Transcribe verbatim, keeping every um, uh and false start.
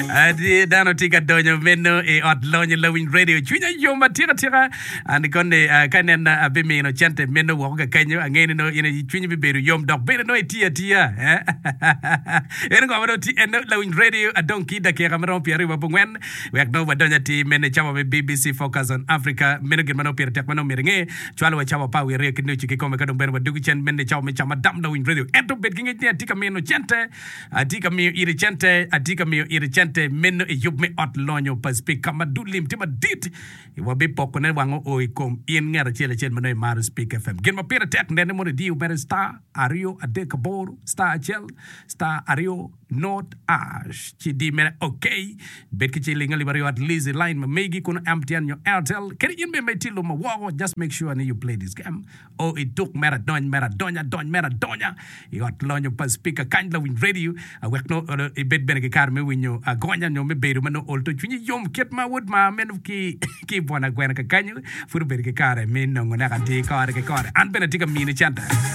Adi dano tika donyo meno e ot lonyo lawin radio chunya yoma tira tira and konde kanen abimi no chante meno woga kanyo angeni no ina chunya biberu yom dok bere no tia tia eno ngomano ti eno lawin radio adonki da kera maro piari wabungwen wek no wadonya ti mene chama be B B C Focus on Africa meno gimano piari tek mano mirenge chwalo wa chama pa we re kinu chiki kome kadong bere wadugi chen mene chama me chama dam lawin radio eto bet kingi tia tika meno chante atika mi iri chante atika mi iri chante meno e yub me ot lonyo paspik kama dulim tima dit wabe poko ne wango oi kom in ngara chele chele mano e maru speak F M gen ma pira tek nene mo di ubere star ario ade kabor star chel star ario not ash chi di mera okay bet ki linga libario at least line ma megi kuno amtian yo airtel keri in me metilo ma wago just make sure you play this game oh it took mera don mera donya don mera donya you ot lonyo paspik kind win radio a wek no e bet bene ke kar me winyo a gonya no me beru mano olto chunyi yom ket ma wood ma men ki ki bona gwen ka kanyu furu bere ke kare men no ngona kan ti kare ke kare an bene tika mini chanta